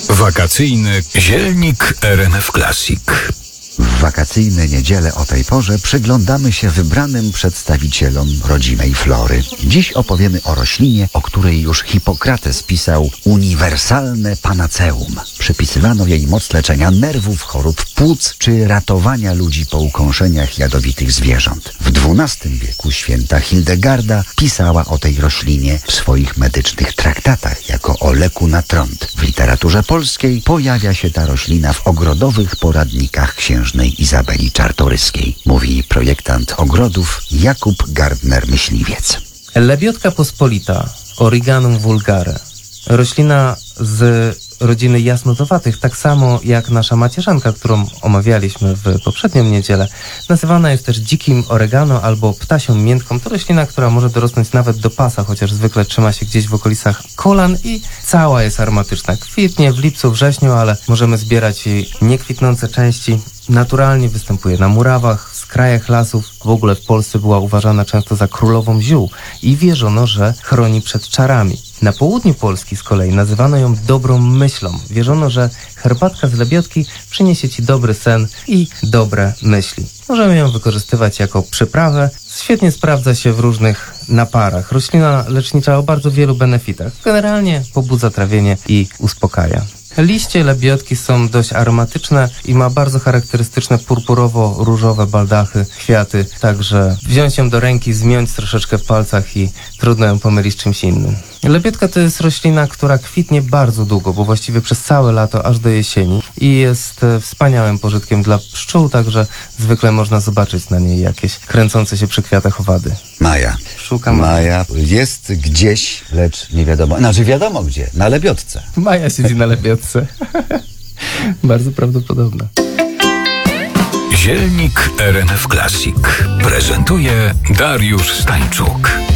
Wakacyjny zielnik RMF Classic. W wakacyjne niedziele o tej porze przyglądamy się wybranym przedstawicielom rodzimej flory. Dziś opowiemy o roślinie, o której już Hipokrates pisał uniwersalne panaceum. Przypisywano jej moc leczenia nerwów, chorób płuc czy ratowania ludzi po ukąszeniach jadowitych zwierząt. W XII wieku święta Hildegarda pisała o tej roślinie w swoich medycznych traktatach jako o leku na trąd. W literaturze polskiej pojawia się ta roślina w ogrodowych poradnikach księżnej Izabeli Czartoryskiej, mówi projektant ogrodów Jakub Gardner-Myśliwiec. Lebiotka pospolita, Origanum vulgare. Roślina z rodziny jasnozowatych, tak samo jak nasza macierzanka, którą omawialiśmy w poprzednią niedzielę. Nazywana jest też dzikim oregano albo ptasią miętką. To roślina, która może dorosnąć nawet do pasa, chociaż zwykle trzyma się gdzieś w okolicach kolan i cała jest aromatyczna. Kwitnie w lipcu, wrześniu, ale możemy zbierać jej niekwitnące części. Naturalnie występuje na murawach, w skrajach lasów. W ogóle w Polsce była uważana często za królową ziół i wierzono, że chroni przed czarami. Na południu Polski z kolei nazywano ją dobrą myślą. Wierzono, że herbatka z lebiotki przyniesie ci dobry sen i dobre myśli. Możemy ją wykorzystywać jako przyprawę. Świetnie sprawdza się w różnych naparach. Roślina lecznicza o bardzo wielu benefitach. Generalnie pobudza trawienie i uspokaja. Liście lebiotki są dość aromatyczne i ma bardzo charakterystyczne purpurowo-różowe baldachy, kwiaty, także wziąć ją do ręki, zmiąć troszeczkę w palcach i trudno ją pomylić z czymś innym. Lebiotka to jest roślina, która kwitnie bardzo długo, bo właściwie przez całe lato aż do jesieni i jest wspaniałym pożytkiem dla pszczół, także zwykle można zobaczyć na niej jakieś kręcące się przy kwiatach owady. Maja. Szukam. Maja jest gdzieś, lecz nie wiadomo. Znaczy wiadomo gdzie, na lebiotce. Maja siedzi na lebiotce. Bardzo prawdopodobne. Zielnik RMF Classic prezentuje Dariusz Stańczuk.